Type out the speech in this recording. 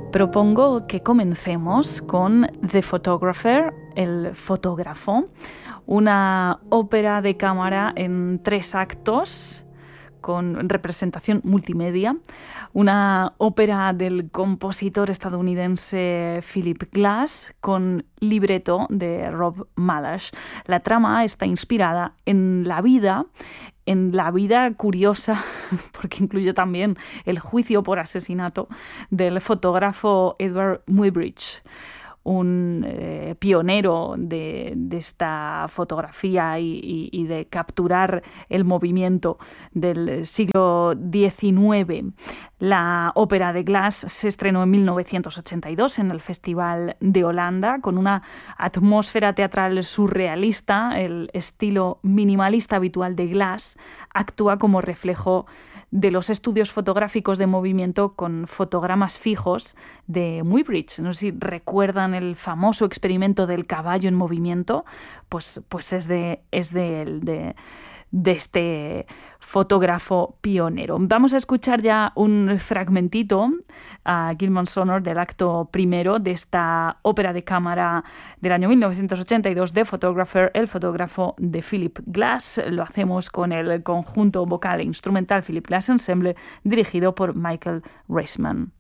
Propongo que comencemos con The Photographer, el fotógrafo, una ópera de cámara en 3 actos con representación multimedia, una ópera del compositor estadounidense Philip Glass con libreto de Rob Malash. La trama está inspirada en la vida curiosa, porque incluye también el juicio por asesinato del fotógrafo Edward Muybridge, un pionero de esta fotografía y de capturar el movimiento del siglo XIX. La ópera de Glass se estrenó en 1982 en el Festival de Holanda con una atmósfera teatral surrealista. El estilo minimalista habitual de Glass actúa como reflejo de los estudios fotográficos de movimiento con fotogramas fijos de Muybridge. No sé si recuerdan el famoso experimento del caballo en movimiento, pues es de este fotógrafo pionero. Vamos a escuchar ya un fragmentito a Gilman Sonor del acto primero de esta ópera de cámara del año 1982, The Photographer, el fotógrafo de Philip Glass. Lo hacemos con el conjunto vocal e instrumental Philip Glass Ensemble, dirigido por Michael Reisman.